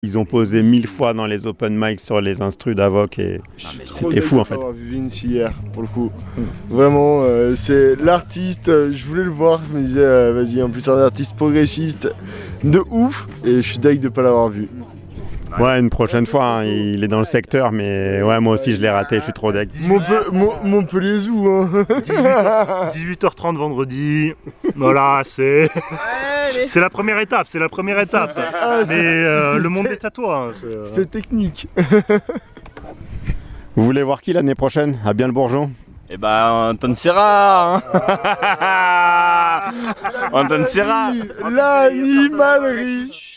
Ils ont posé 1000 fois dans les open mic sur les instrus d'Avoc et c'était fou en fait. J'ai vu Vince hier pour le coup. Vraiment, c'est l'artiste, je voulais le voir, je me disais vas-y, en plus c'est un artiste progressiste de ouf et je suis deg de pas l'avoir vu. Ouais, une prochaine fois, hein, il est dans le secteur, mais ouais, moi aussi je l'ai raté, je suis trop deg. Montpellier-Zou, hein. 18h30 vendredi, voilà, c'est la première étape, mais le monde est à toi. C'est technique. Vous voulez voir qui l'année prochaine à bien le Bourgeon? Eh ben, Anton Serra, hein. Anton Serra. L'animalerie.